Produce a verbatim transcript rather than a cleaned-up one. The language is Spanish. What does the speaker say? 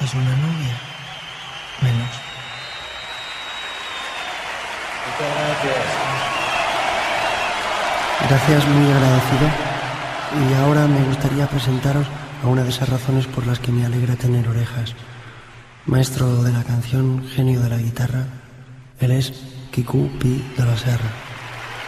es una novia. Menos. Muchas gracias. Gracias, muy agradecido. Y ahora me gustaría presentaros a una de esas razones por las que me alegra tener orejas. Maestro de la canción, genio de la guitarra, él es Quico Pi de la Serra.